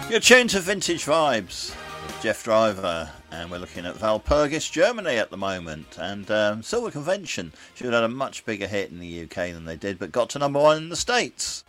You're tuned to Vintage Vibes with Jeff Driver, and we're looking at Walpurgis, Germany at the moment. And Silver Convention should have had a much bigger hit in the UK than they did, but got to number one in the States.